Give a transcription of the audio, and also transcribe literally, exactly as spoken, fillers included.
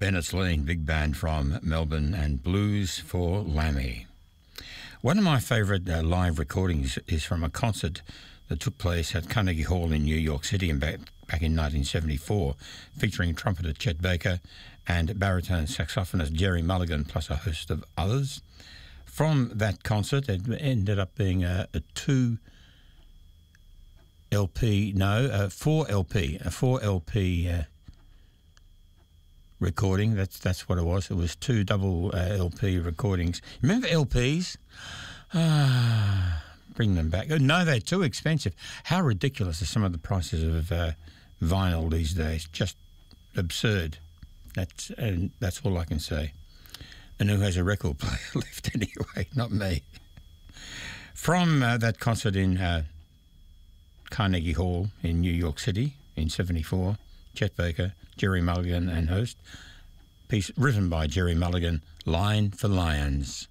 Bennett's Lean, big band from Melbourne, and Blues for Lammy. One of my favourite uh, live recordings is from a concert that took place at Carnegie Hall in New York City in back, back in nineteen seventy-four, featuring trumpeter Chet Baker and baritone saxophonist Jerry Mulligan, plus a host of others. From that concert, it ended up being a, a two L P, no, a four L P, a four L P uh, recording. That's that's what it was. It was two double uh, L P recordings. Remember L Ps? Ah, bring them back. Oh, no, they're too expensive. How ridiculous are some of the prices of uh, vinyl these days? Just absurd. That's and that's all I can say. And who has a record player left anyway? Not me. From uh, that concert in uh, Carnegie Hall in New York City in seventy-four, Chet Baker, Jerry Mulligan and host. Piece written by Jerry Mulligan, Line for Lions.